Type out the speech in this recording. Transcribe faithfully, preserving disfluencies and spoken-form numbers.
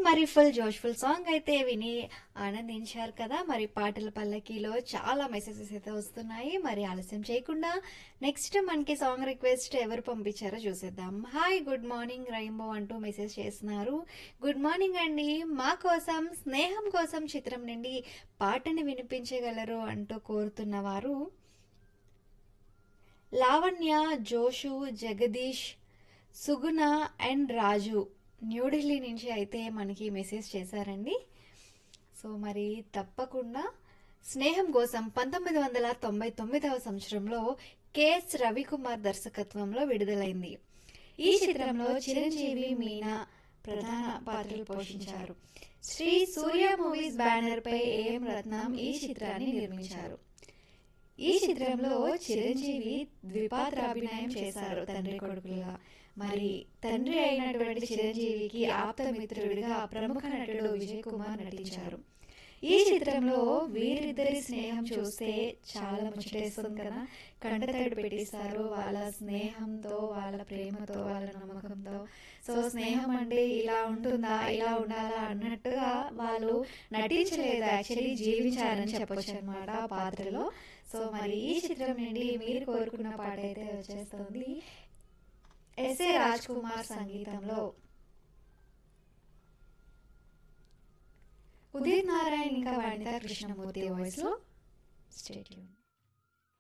మరి full జోష్ఫుల్ song అయితే విని ఆనందించారు కదా. మరి పాటల పల్లకీలో చాలా మెసేజెస్ అయితే వస్తున్నాయి. మరి ఆలస్యం చేయకుండా నెక్స్ట్ మనకి సాంగ్ రిక్వెస్ట్ ఎవరు పంపించారో చూసేద్దాం. హాయ్ గుడ్ మార్నింగ్ రైంబో అంటూ మెసేజ్ చేస్తున్నారు. గుడ్ మార్నింగ్ అండి, మా కోసం స్నేహం కోసం చిత్రం నుండి పాటని వినిపించగలరు అంటూ కోరుతున్నవారు లావణ్య, జోషు, జగదీష్, సుగుణ అండ్ రాజు న్యూఢిల్లీ నుంచి అయితే మనకి మెసేజ్ చేశారండి. సో మరి తప్పకుండా స్నేహం కోసం పంతొమ్మిది వందల తొంభై తొమ్మిదవ సంవత్సరంలో కెఎస్ రవికుమార్ దర్శకత్వంలో విడుదలైంది. ఈ చిత్రంలో చిరంజీవి, మీనా ప్రధాన పాత్రలు పోషించారు. శ్రీ సూర్య మూవీస్ బ్యానర్ పై ఏఎం రత్నం ఈ చిత్రాన్ని నిర్మించారు. ఈ చిత్రంలో చిరంజీవి ద్విపాత్రాభినయం చేశారు తండ్రి కొడుకులుగా. మరి తండ్రి అయినటువంటి చిరంజీవికి ఆప్త మిత్రుడిగా ప్రముఖ నటుడు విజయ్ కుమార్ నటించారు. ఈ చిత్రంలో వీరిద్దరి స్నేహం చూస్తే చాలా ముచ్చటేస్తుంది కదా. కంటతడి పెట్టిస్తారు వాళ్ళ స్నేహంతో, వాళ్ళ ప్రేమతో, వాళ్ళ నమ్మకంతో. సో స్నేహం అంటే ఇలా ఉంటుందా, ఇలా ఉండాలా అన్నట్టుగా వాళ్ళు నటించలేదు, యాక్చువల్లీ జీవించారని చెప్పొచ్చు అనమాట ఆ పాత్రలో. సో మరి ఈ చిత్రం నుండి మీరు కోరుకున్న పాట అయితే వచ్చేస్తుంది. ఎస్ఏ రాజ్ కుమార్ సంగీతంలో ఉదిత్ నారాయణ్ ఇంకా వనితా కృష్ణమూర్తి వాయిస్ లో. Stay tune.